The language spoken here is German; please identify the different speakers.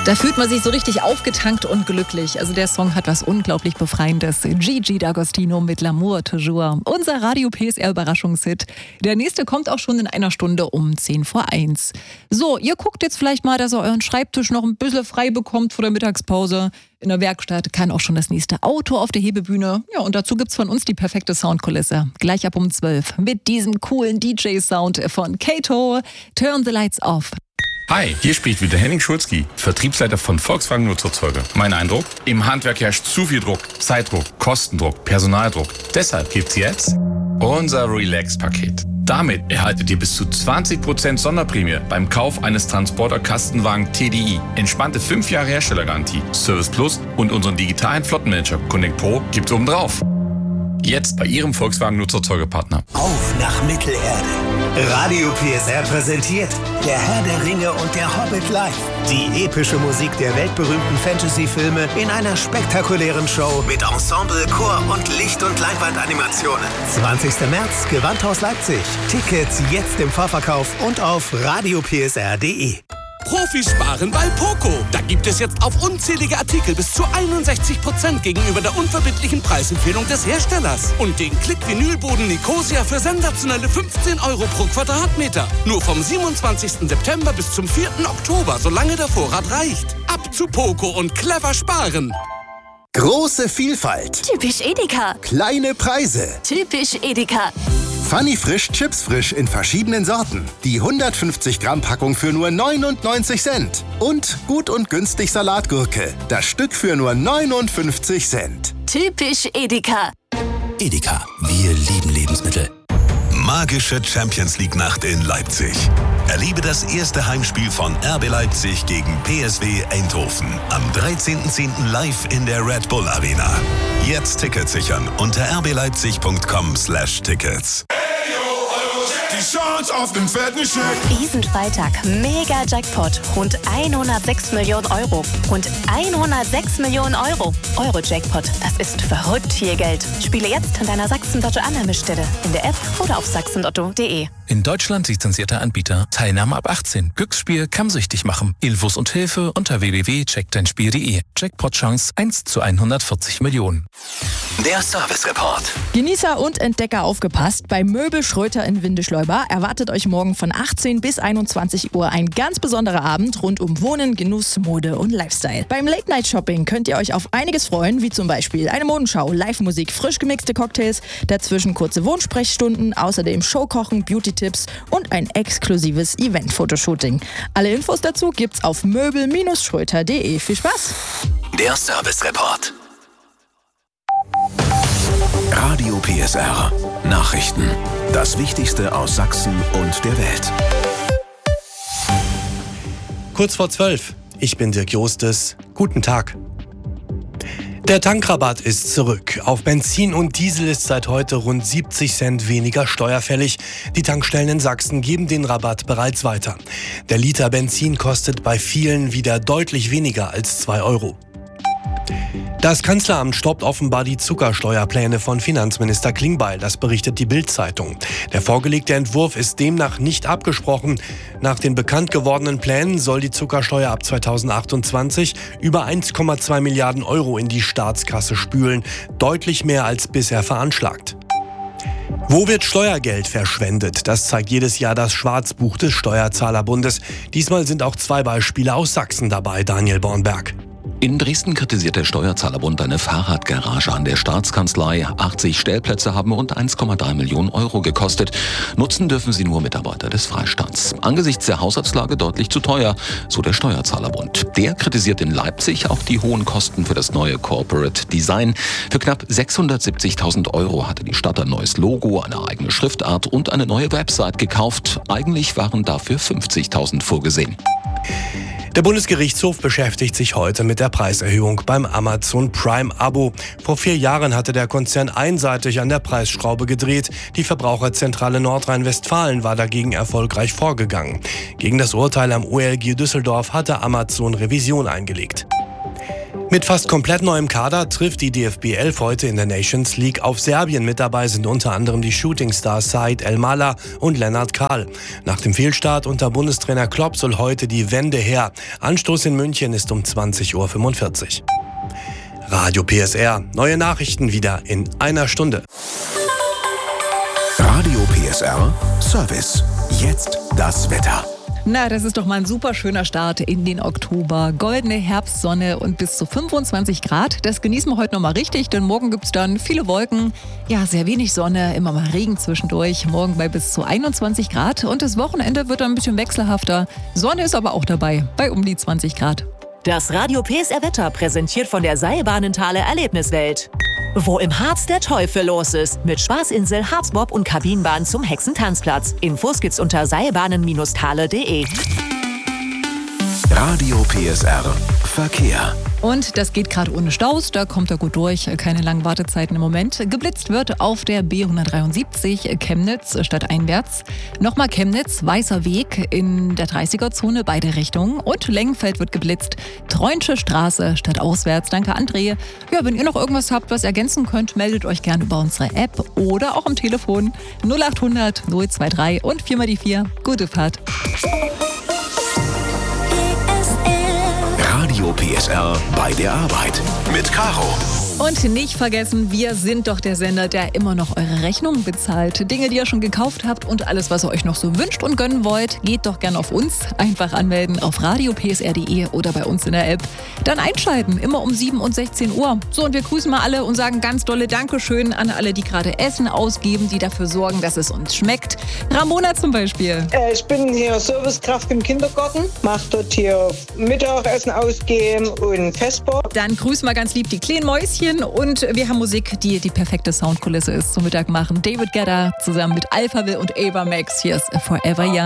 Speaker 1: Da fühlt man sich so richtig aufgetankt und glücklich. Also der Song hat was unglaublich Befreiendes. Gigi D'Agostino mit L'amour toujours. Unser Radio PSR Überraschungshit. Der nächste kommt auch schon in einer Stunde um 1:10 So, ihr guckt jetzt vielleicht mal, dass ihr euren Schreibtisch noch ein bisschen frei bekommt vor der Mittagspause. In der Werkstatt kann auch schon das nächste Auto auf der Hebebühne. Ja, und dazu gibt's von uns die perfekte Soundkulisse. Gleich ab um 12 mit diesem coolen DJ-Sound von Kato. Turn the Lights Off.
Speaker 2: Hi, hier spricht wieder Henning Schulzki, Vertriebsleiter von Volkswagen Nutzerzeuge. Mein Eindruck? Im Handwerk herrscht zu viel Druck, Zeitdruck, Kostendruck, Personaldruck. Deshalb gibt's jetzt unser Relax-Paket. Damit erhaltet ihr bis zu 20% Sonderprämie beim Kauf eines Transporter-Kastenwagen TDI. Entspannte 5 Jahre Herstellergarantie, Service Plus und unseren digitalen Flottenmanager Connect Pro gibt's obendrauf. Jetzt bei Ihrem Volkswagen Nutzerzeugepartner.
Speaker 3: Auf nach Mittelerde. Radio PSR präsentiert Der Herr der Ringe und der Hobbit live. Die epische Musik der weltberühmten Fantasy-Filme in einer spektakulären Show mit Ensemble, Chor und Licht- und Leinwandanimationen. 20. März, Gewandhaus Leipzig. Tickets jetzt im Vorverkauf und auf radiopsr.de.
Speaker 4: Profis sparen bei Poco. Da gibt es jetzt auf unzählige Artikel bis zu 61% gegenüber der unverbindlichen Preisempfehlung des Herstellers. Und den Klick-Vinylboden Nicosia für sensationelle 15 € pro Quadratmeter. Nur vom 27. September bis zum 4. Oktober, solange der Vorrat reicht. Ab zu Poco und clever sparen.
Speaker 3: Große Vielfalt.
Speaker 5: Typisch Edeka.
Speaker 3: Kleine Preise.
Speaker 5: Typisch Edeka.
Speaker 3: Funny Frisch Chips Frisch in verschiedenen Sorten. Die 150 Gramm Packung für nur 99 Cent. Und gut und günstig Salatgurke. Das Stück für nur 59 Cent.
Speaker 5: Typisch Edeka.
Speaker 6: Edeka, wir lieben Lebensmittel.
Speaker 7: Magische Champions-League-Nacht in Leipzig. Erlebe das erste Heimspiel von RB Leipzig gegen PSV Eindhoven. Am 13.10. live in der Red Bull Arena. Jetzt Tickets sichern unter rbleipzig.com/Tickets.
Speaker 8: Die Chance auf den fetten Scheck.
Speaker 5: Diesen Freitag mega Jackpot. Rund 106 Millionen Euro. Rund 106 Millionen Euro. Euro-Jackpot. Das ist verrückt viel Geld. Spiele jetzt in deiner Sachsen-Lotto-Annahmestelle. In der App oder auf sachsenlotto.de.
Speaker 6: In Deutschland lizenzierter Anbieter. Teilnahme ab 18. Glücksspiel kann süchtig machen. Infos und Hilfe unter www.checkdeinspiel.de. Jackpot-Chance 1:140 Millionen.
Speaker 7: Der Service-Report.
Speaker 9: Genießer und Entdecker aufgepasst. Bei Möbel Schröter in Windischleuba erwartet euch morgen von 18 bis 21 Uhr ein ganz besonderer Abend rund um Wohnen, Genuss, Mode und Lifestyle. Beim Late-Night-Shopping könnt ihr euch auf einiges freuen, wie zum Beispiel eine Modenschau, Live-Musik, frisch gemixte Cocktails, dazwischen kurze Wohnsprechstunden, außerdem Showkochen, Beauty-Tipps und ein exklusives Event-Fotoshooting. Alle Infos dazu gibt's auf möbel-schröter.de. Viel Spaß!
Speaker 7: Der Service-Report. Radio PSR. Nachrichten. Das Wichtigste aus Sachsen und der Welt.
Speaker 10: Kurz vor 12. Ich bin Dirk Jostes. Guten Tag. Der Tankrabatt ist zurück. Auf Benzin und Diesel ist seit heute rund 70 Cent weniger steuerfällig. Die Tankstellen in Sachsen geben den Rabatt bereits weiter. Der Liter Benzin kostet bei vielen wieder deutlich weniger als 2 €. Das Kanzleramt stoppt offenbar die Zuckersteuerpläne von Finanzminister Klingbeil, das berichtet die Bild-Zeitung. Der vorgelegte Entwurf ist demnach nicht abgesprochen. Nach den bekannt gewordenen Plänen soll die Zuckersteuer ab 2028 über 1,2 Milliarden € in die Staatskasse spülen, deutlich mehr als bisher veranschlagt. Wo wird Steuergeld verschwendet? Das zeigt jedes Jahr das Schwarzbuch des Steuerzahlerbundes. Diesmal sind auch 2 Beispiele aus Sachsen dabei, Daniel Bornberg.
Speaker 11: In Dresden kritisiert der Steuerzahlerbund eine Fahrradgarage an der Staatskanzlei. 80 Stellplätze haben rund 1,3 Millionen € gekostet. Nutzen dürfen sie nur Mitarbeiter des Freistaats. Angesichts der Haushaltslage deutlich zu teuer, so der Steuerzahlerbund. Der kritisiert in Leipzig auch die hohen Kosten für das neue Corporate Design. Für knapp 670.000 € hatte die Stadt ein neues Logo, eine eigene Schriftart und eine neue Website gekauft. Eigentlich waren dafür 50.000 vorgesehen.
Speaker 10: Der Bundesgerichtshof beschäftigt sich heute mit der Preiserhöhung beim Amazon Prime-Abo. Vor 4 Jahren hatte der Konzern einseitig an der Preisschraube gedreht. Die Verbraucherzentrale Nordrhein-Westfalen war dagegen erfolgreich vorgegangen. Gegen das Urteil am OLG Düsseldorf hatte Amazon Revision eingelegt. Mit fast komplett neuem Kader trifft die DFB 11 heute in der Nations League auf Serbien. Mit dabei sind unter anderem die Shootingstars Said El-Mala und Lennart Kahl. Nach dem Fehlstart unter Bundestrainer Klopp soll heute die Wende her. Anstoß in München ist um 20:45 Uhr. Radio PSR. Neue Nachrichten wieder in einer Stunde.
Speaker 7: Radio PSR Service. Jetzt das Wetter.
Speaker 1: Na, das ist doch mal ein super schöner Start in den Oktober. Goldene Herbstsonne und bis zu 25 Grad. Das genießen wir heute noch mal richtig, denn morgen gibt es dann viele Wolken. Ja, sehr wenig Sonne, immer mal Regen zwischendurch. Morgen bei bis zu 21 Grad und das Wochenende wird dann ein bisschen wechselhafter. Sonne ist aber auch dabei, bei um die 20 Grad.
Speaker 12: Das Radio PSR Wetter präsentiert von der Seilbahnenthaler Erlebniswelt. Wo im Harz der Teufel los ist. Mit Spaßinsel, Harzbob und Kabinenbahn zum Hexentanzplatz. Infos gibt's unter seilbahnen-thale.de.
Speaker 7: Radio PSR Verkehr.
Speaker 1: Und das geht gerade ohne Staus, da kommt er gut durch, keine langen Wartezeiten im Moment. Geblitzt wird auf der B173 Chemnitz stadteinwärts. Nochmal Chemnitz, Weißer Weg in der 30er-Zone, beide Richtungen. Und Lengenfeld wird geblitzt, Treunsche Straße stadtauswärts. Danke, André. Ja, wenn ihr noch irgendwas habt, was ergänzen könnt, meldet euch gerne über unsere App oder auch am Telefon 0800 023 und 4 mal die 4. Gute Fahrt.
Speaker 7: Radio PSR bei der Arbeit mit Caro.
Speaker 1: Und nicht vergessen, wir sind doch der Sender, der immer noch eure Rechnungen bezahlt. Dinge, die ihr schon gekauft habt und alles, was ihr euch noch so wünscht und gönnen wollt, geht doch gerne auf uns. Einfach anmelden auf radiopsr.de oder bei uns in der App. Dann einschalten, immer um 7 und 16 Uhr. So, und wir grüßen mal alle und sagen ganz dolle Dankeschön an alle, die gerade Essen ausgeben, die dafür sorgen, dass es uns schmeckt. Ramona zum Beispiel.
Speaker 13: Ich bin hier Servicekraft im Kindergarten, mache dort hier Mittagessen ausgeben und Vesper.
Speaker 1: Dann grüßen wir ganz lieb die kleinen Mäuschen. Und wir haben Musik, die die perfekte Soundkulisse ist zum Mittag machen. David Guetta zusammen mit Alphaville und Ava Max. Hier ist Forever Young.